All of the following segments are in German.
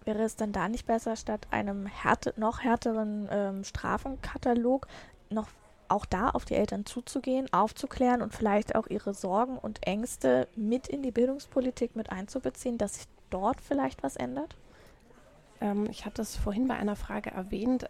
Wäre es dann da nicht besser, statt einem noch härteren Strafenkatalog noch auch da auf die Eltern zuzugehen, aufzuklären und vielleicht auch ihre Sorgen und Ängste mit in die Bildungspolitik mit einzubeziehen, dass sich dort vielleicht was ändert? Ich hatte es vorhin bei einer Frage erwähnt.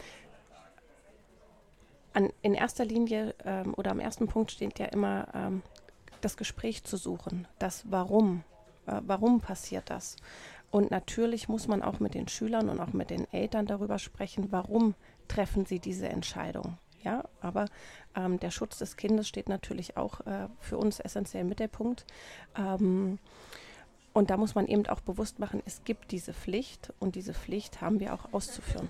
In erster Linie oder am ersten Punkt steht ja immer das Gespräch zu suchen, das Warum. Warum passiert das? Und natürlich muss man auch mit den Schülern und auch mit den Eltern darüber sprechen, warum treffen sie diese Entscheidung. Ja, aber der Schutz des Kindes steht natürlich auch für uns essentiell im Mittelpunkt. Und da muss man eben auch bewusst machen, es gibt diese Pflicht und diese Pflicht haben wir auch auszuführen.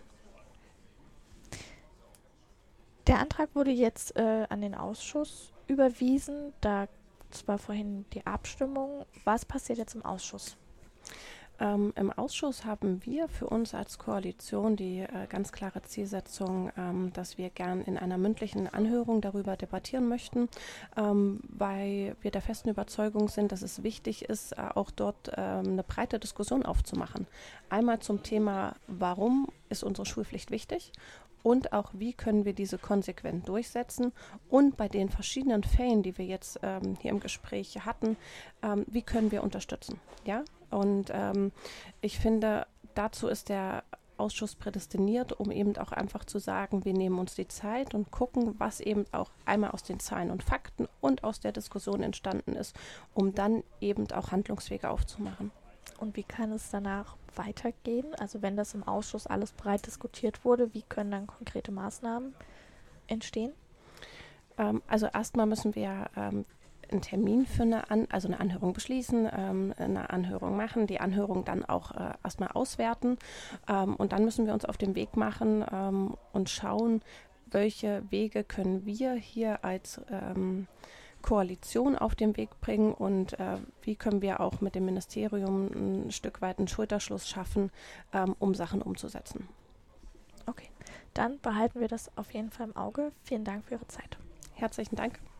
Der Antrag wurde jetzt an den Ausschuss überwiesen. Da war vorhin die Abstimmung. Was passiert jetzt im Ausschuss? Im Ausschuss haben wir für uns als Koalition die ganz klare Zielsetzung, dass wir gern in einer mündlichen Anhörung darüber debattieren möchten, weil wir der festen Überzeugung sind, dass es wichtig ist, auch dort eine breite Diskussion aufzumachen. Einmal zum Thema, warum ist unsere Schulpflicht wichtig? Und auch, wie können wir diese konsequent durchsetzen? Und bei den verschiedenen Fällen, die wir jetzt hier im Gespräch hatten, wie können wir unterstützen? Ja? Und ich finde, dazu ist der Ausschuss prädestiniert, um eben auch einfach zu sagen, wir nehmen uns die Zeit und gucken, was eben auch einmal aus den Zahlen und Fakten und aus der Diskussion entstanden ist, um dann eben auch Handlungswege aufzumachen. Und wie kann es danach weitergehen? Also wenn das im Ausschuss alles breit diskutiert wurde, wie können dann konkrete Maßnahmen entstehen? Also erstmal müssen wir einen Termin für eine Anhörung beschließen, eine Anhörung machen, die Anhörung dann auch erstmal auswerten und dann müssen wir uns auf den Weg machen und schauen, welche Wege können wir hier als Koalition auf den Weg bringen und wie können wir auch mit dem Ministerium ein Stück weit einen Schulterschluss schaffen, um Sachen umzusetzen. Okay, dann behalten wir das auf jeden Fall im Auge. Vielen Dank für Ihre Zeit. Herzlichen Dank.